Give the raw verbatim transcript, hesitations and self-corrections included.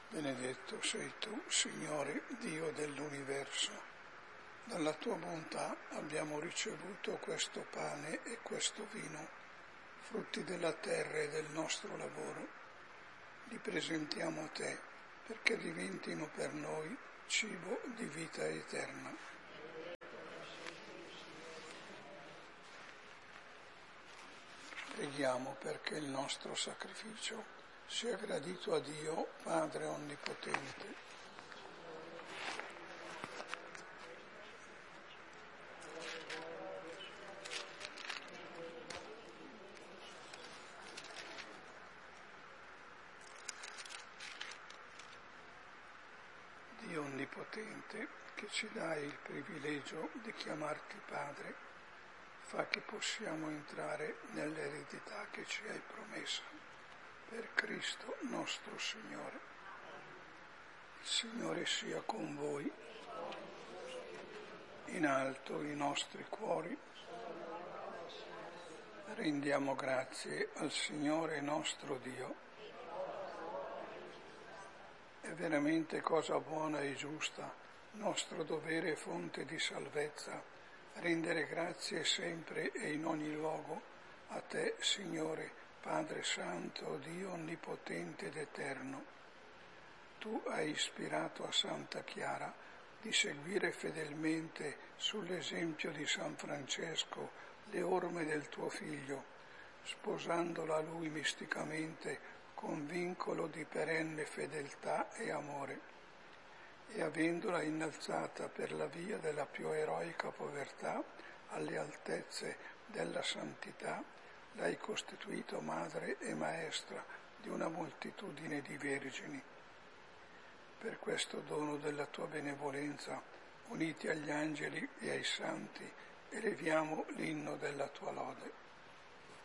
Benedetto sei tu, Signore, Dio dell'universo. Dalla tua bontà abbiamo ricevuto questo pane e questo vino, frutti della terra e del nostro lavoro. Li presentiamo a te perché diventino per noi cibo di vita eterna. Preghiamo perché il nostro sacrificio sia gradito a Dio, Padre Onnipotente. Dio Onnipotente, che ci dai il privilegio di chiamarti Padre, fa che possiamo entrare nell'eredità che ci hai promessa. Per Cristo nostro Signore. Il Signore sia con voi. In alto i nostri cuori. Rendiamo grazie al Signore nostro Dio. È veramente cosa buona e giusta, nostro dovere e fonte di salvezza, rendere grazie sempre e in ogni luogo a te, Signore, Padre Santo, Dio Onnipotente ed Eterno. Tu hai ispirato a Santa Chiara di seguire fedelmente sull'esempio di San Francesco le orme del tuo Figlio, sposandola a Lui misticamente con vincolo di perenne fedeltà e amore, e avendola innalzata per la via della più eroica povertà alle altezze della santità, l'hai costituito madre e maestra di una moltitudine di vergini. Per questo dono della tua benevolenza, uniti agli angeli e ai santi, eleviamo l'inno della tua lode.